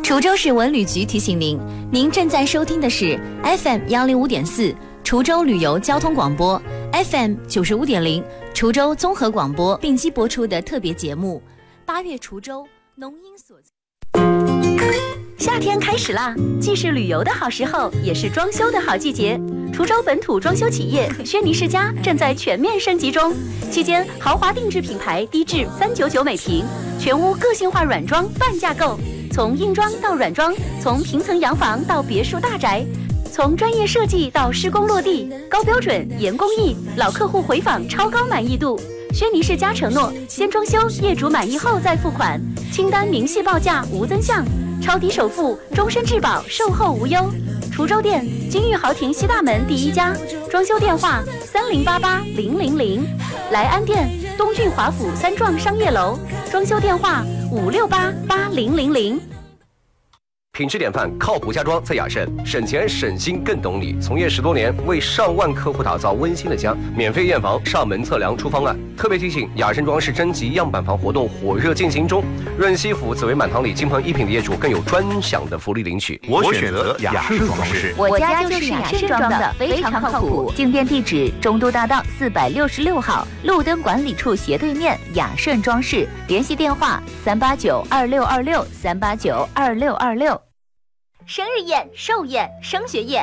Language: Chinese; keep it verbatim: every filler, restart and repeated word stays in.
滁州市文旅局提醒您，您正在收听的是 F M 幺零五点四滁州旅游交通广播 ，F M 九十五点零滁州综合广播并机播出的特别节目。八月滁州，浓荫所夏天开始啦，既是旅游的好时候，也是装修的好季节。滁州本土装修企业轩尼诗家正在全面升级中，期间豪华定制品牌低至三九九每平，全屋个性化软装半价购。从硬装到软装，从平层洋房到别墅大宅，从专业设计到施工落地，高标准严工艺，老客户回访超高满意度。轩尼诗家承诺，先装修，业主满意后再付款，清单明细报价无增项，超低首付，终身质保，售后无忧。滁州店金玉豪庭西大门第一家，装修电话三零八八零零零。莱安店东郡华府三幢商业楼，装修电话五六八八零零零。 品质典范，靠谱家装在雅盛，省钱省心更懂你。从业十多年，为上万客户打造温馨的家，免费验房、上门测量、出方案。特别提醒，雅盛装饰征集样板房活动火热进行中，润西府紫薇满堂里金鹏一品的业主更有专享的福利领取。 我选择雅盛装饰， 我家就是雅盛装的，非常靠谱。进店地址：中都大道四百六十六号，路灯管理处斜对面，雅盛装饰。联系电话：三八九二六二六三八九二六二六。生日宴、寿宴、升学宴，